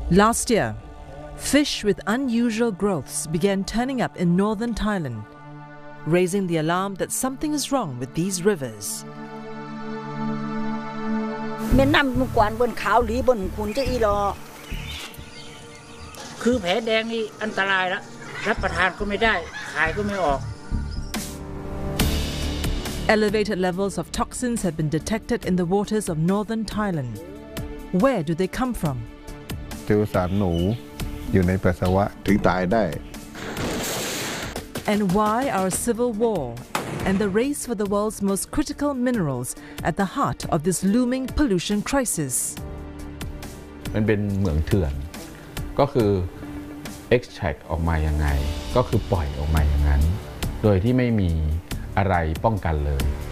Last year, fish with unusual growths began turning up in northern Thailand, raising the alarm that something is wrong with these rivers. แม่น้ำมุกวานบนขาวหรือบนขุนจะอีรอคือแผลแดงนี่อันตรายแล้วรับประทานก็ไม่ได้ขายก็ไม่ออก Elevated levels of toxins have been detected in the waters of northern Thailand. Where do they come from? เจอสารหนูอยู่ในปัสสาวะถึงตายได้ And why are a civil war and the race for the world's most critical minerals at the heart of this looming pollution crisis? มันเป็นเหมืองเถื่อนก็คือ extract ออกมายังไงก็คือปล่อยออกมาอย่างนั้นโดยที่ไม่มีอะไรป้องกันเลย